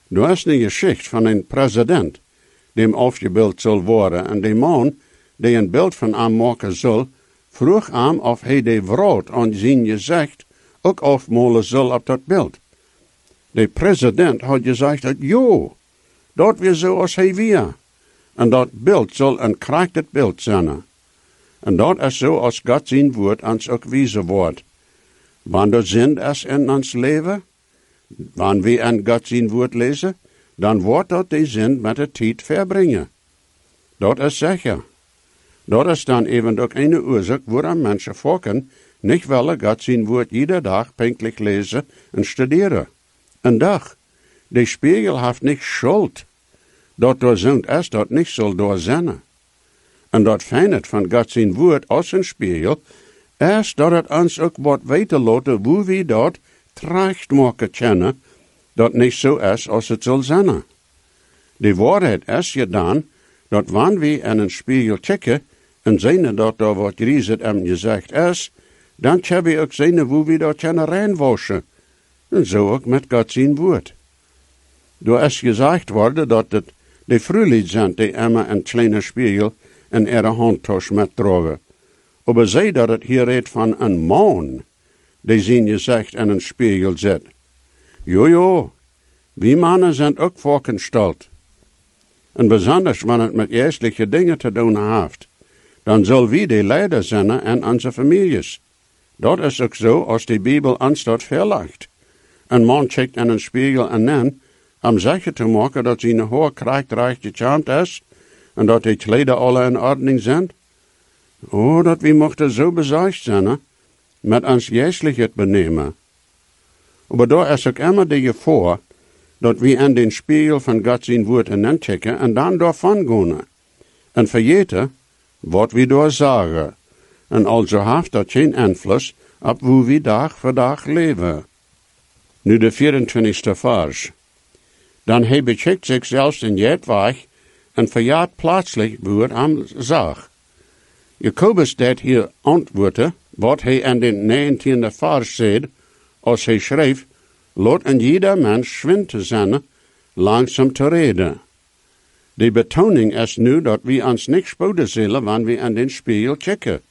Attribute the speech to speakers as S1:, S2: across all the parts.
S1: Du hast een Geschichte van een president, dem afgebeeld zal worden, en de man, die een beeld van hem maken zal, vroeg hem of hij de wraad aan zijn gezicht ook afmalen zal op dat beeld. De president had gezegd dat, jo, dat weer zo als hij weer. En dat beeld zal een krachtig beeld zijn. En dat is zo als God zijn woord ons ook wijzen wordt. Wanneer zin is in ons leven, wanneer we in God zijn woord lezen, dan wordt dat die zin met de tijd verbrengen. Dat is zeker. Dat is dan even ook een oorzaak waarom mensen volken niet willen God zijn woord iedere dag pinkelijk lezen en studeren. Een dag. De spiegel heeft niet schuld. Dat door zond is dat niet zal doorzennen. En dat fijne van God zijn woord als een spiegel, is dat het ons ook wat weten laten hoe we dat terecht mogen kennen, dat niet zo is als het zal zijn. De waarheid is je dan, dat wanneer we in een spiegel kijken, en zien dat daar wat griezet hem gezegd is, dan kunnen we ook zien hoe we dat kunnen reinwaschen. En zo ook met God zijn woord. Door is gezegd worden dat het de vrouwen zijn die immer een kleine spiegel in ihre handtas metdragen. Maar zei dat het hier redt van een man, die zijn gezicht in een spiegel zet. Jojo, wie mannen zijn ook voorgesteld. En besonders wanneer het met geestelijke dingen te doen heeft, dan zal wie de leider zijn in onze families. Dat is ook zo als de Bijbel ons dat verlegt. Een man kijkt in een spiegel en dan, om zeker te maken dat zijn haar krachtig gecharmd is, en dat de klederen alle in orde zijn. Oh, dat we mochten zo bezorgd zijn, met ons geestelijk benemen. Maar daar is ook immer de gevaar, dat we in den spiegel van God zijn woord kijken en dan daarvan gaan. En vergeten wat we door zeggen. En also heeft dat geen invloed op hoe we dag voor dag leven. Nu de 24e vers. Dan hij beschickt zich zelfs in jetweg en verjaart plaatselijk woord am zag. Jacobus deed hier antwoorden, wat hij in de 19e vers zei, als hij schreef, laat een jeder mens schwind te zijn, langzaam te reden. De betoning is nu dat we ons niet spoeden zullen wanneer we in den spiegel kijken.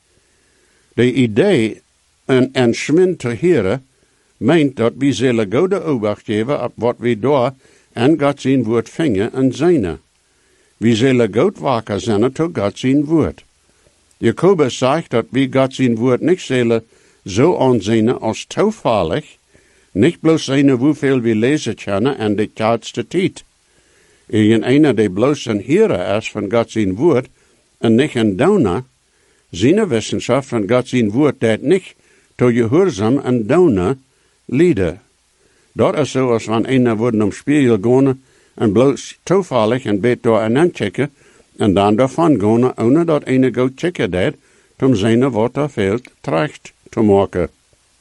S1: De idee en schwind te heren, meent dat we zullen goede obacht geven op wat we daar en God zijn woord vingen en zijn. We zullen goed wakker zijn tot God zijn woord. Jacobus zegt dat we God zijn woord niet zullen zo aanzien als toevallig, niet bloos zijn hoeveel we lezen kunnen en de kortste tijd. Een die bloos een heren is van God zijn woord en niet een downer, zijn wetenschap van God zijn woord dat niet tot gehoorzaam en downer lieden. Dat is zoals wanneer een worden om spiegel gaan en bloos toevallig een beetje door en checken en dan daarvan gaan, ohne dat een goed checken deed, om zijn wat er veelt terecht te maken.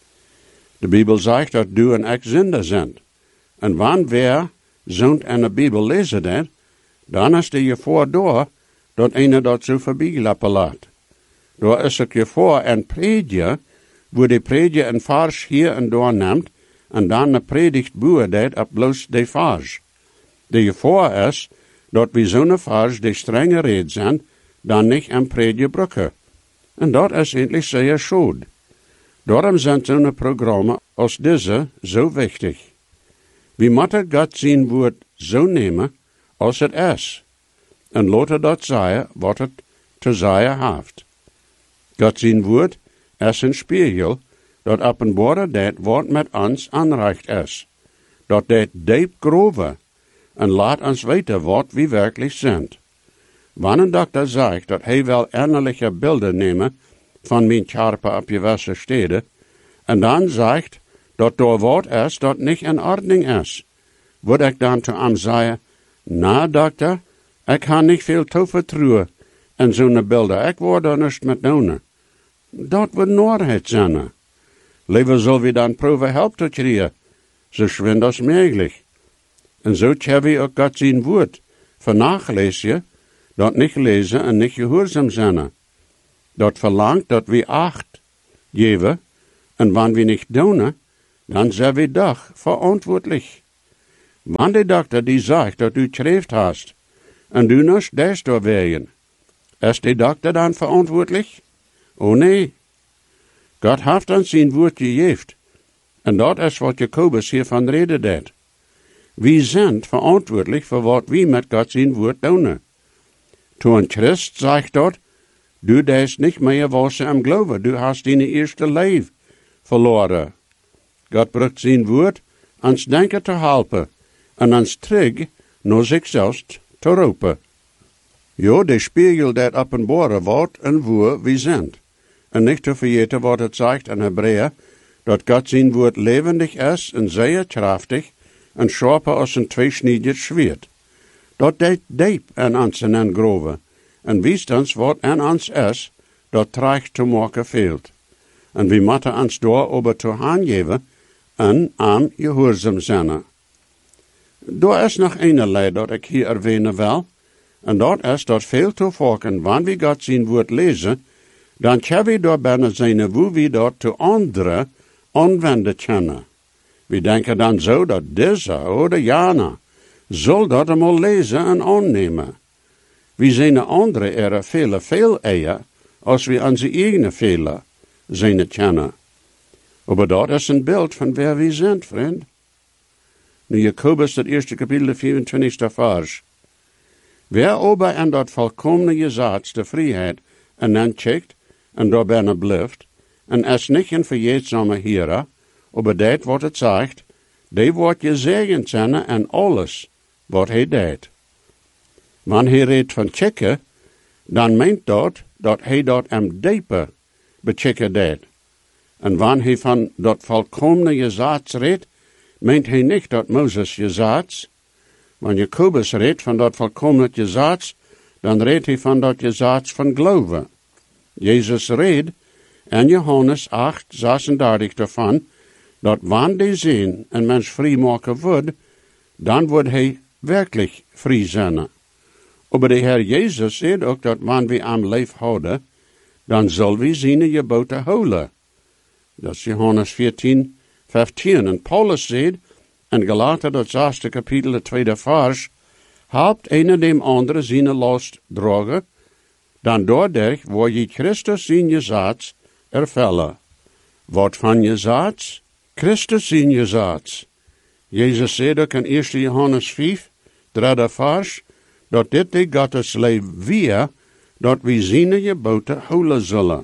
S1: De Bijbel zegt dat du en ik zinder zijn. En wanneer zo'n in de Bijbel lezen dat, dan is de gevaar door dat een dat zo voorbij lappen laat. Door is het gevaar en prediker, wo de prediker een vers hier en daar neemt, en dan de predigt boer deed op bloos de vers. De gevaar is dat we zo'n vers de strenge red zijn, dan niet een prediker brukken. En dat is eindelijk zeer schuld. Daarom zijn zo'n programma als deze zo wichtig. We moeten God zijn woord zo nemen als het is. En laten dat zeggen wat het te zeggen heeft. God zijn woord is een spiegel dat openbare dat wat met ons aanreicht is. Dat diep groven en laat ons weten wat we werkelijk zijn. Wanneer een dokter zegt dat hij wel innerlijke beelden nemen van mijn karpen op je wassen steden, en dan zegt dat door wat is dat niet in ordning is, word ik dan te hem zeggen, na dokter, ik ga niet veel te vertrouwen en zo'n beelden, ik word er niet met doen. Dat wordt waarheid zijn. Liever zal we dan proeven help te krijgen, zo schwind als mogelijk. En zo hebben we ook God zijn woord, vernachlezen, dat niet lezen en niet gehoorzaam zijn. Dat verlangt dat we acht geven, en wanneer we niet doen, dan zijn we toch verantwoordelijk. Wann de dokter die sagt dat u schreeft hast, en du nust des doorwegen, is de dokter dan verantwoordelijk? Oh nee. God heeft ons zijn woord gegeven, en dat is wat Jacobus hiervan reden deed. We zijn verantwoordelijk voor wat we met God zijn woord doen. Toen een Christ zegt dat, du des niet meer was am geloven, du hast deine eerste leven verloren. God brukt zijn woord ons denken te helpen, en ons terug naar zichzelf te roepen. Jo, de spiegel dat openbare wordt en waar we zijn. En niet te vergeten wat het zegt in Hebreeën, dat God zijn woord levendig is en zeer krachtig en scherper als een tweesniedig zwaard. Dat deed diep in ons en groven, en wijst ons wat in ons is, dat traag te maken veelt. En we moeten ons daar over te aangeven en aan gehoorzaam zijn. Er is nog een leid dat ik hier erwähnen wil, en dat is dat veel te vaak, wanneer we God zijn woord lezen, dan kunnen we daar bijna zijn hoe we dat te anderen anwenden kunnen. We denken dan zo dat deze oder jana zal dat eenmaal lezen en aannemen. We zijn andere er veel eer als we onze eigen fehler zijn kennen. Maar dat is een beeld van waar we zijn, vriend. Nu Jacobus, dat eerste kapitel, 24e vers. Wer ober in dat volkomene gezaad de vrijheid en dan checkt en daar bijna blijft, en is niet een verjetzame Heere, aber dat wat het zegt, die wordt gezegend zijn en alles wat hij deed. Wanneer hij redt van checken, dan meent dat hij dat hem dieper bechecken deed. En wanneer hij van dat volkomene gezaad redt, meent hij niet dat Mozes gezaad. Wanneer Jacobus redt van dat volkomene gezaad, dan redt hij van dat gezaad van geloven. Jezus redt in Johannes 8, 36 daarvan, dat wanneer die zien een mens vrij maken wordt, dan wordt hij werkelijk vrij zijn. Maar de Heer Jezus zegt ook dat wanneer we aan leef houden, dan zal we zijn geboten houden. Dat is Johannes 14, 15. En Paulus zegt, in Galater, dat 6e kapitel, de 2e vers, helpt een dem andere zijn last dragen, dan doordat waar je Christus zijn gezaad ervellen. Wat van gezaad? Christus zijn gezaad. Jezus zei ook in 1 Johannes 5, 3e vers, dat dit de Gottes leven weer, dat we zijn geboten houden zullen.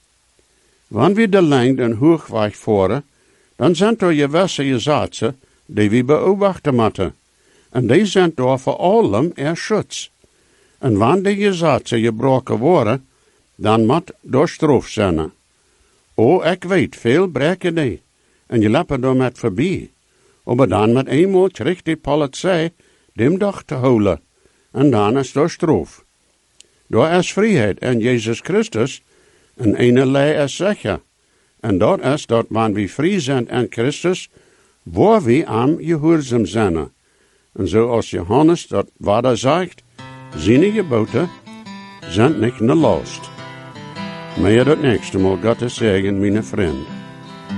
S1: Wanneer we de lengte en hoogweg voeren, dan zijn er gewisse gezaadsen die we beobachten moeten. En die zijn daar voor allem schutz. En wanneer die gezaadsen gebroken worden, dan moet door straf zijn. Oh, ik weet, veel breken die. En je lappen door met voorbij. Maar dan met eenmaal terug die politie dem dag te houden. En dan is door straf. Daar is vrijheid in Jezus Christus. En eenerlei is zeker. En dat is dat wanneer we vrij zijn in Christus, waar we aan gehoorzaam zijn. En zoals Johannes dat wat zegt, zijn geboten zijn niet een last. Maar dat nächste Mal God te zeggen, mijn vriend.